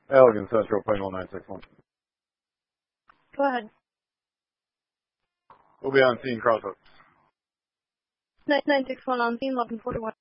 Elgin Central, plane 1961. Go ahead. We'll be on scene, crosswalk. 961 on scene, 1141.